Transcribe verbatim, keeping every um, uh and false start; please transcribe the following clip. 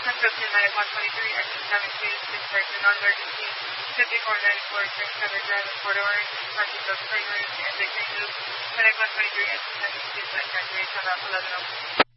Construction Medic one twenty-three, exit seven two, discharge to non-emergency, fifty-four ninety-four, six seven drive and Port Orange, parking of spring roof and big green loop, Medic one twenty-three, exit seven two, flight calculation about eleven oh.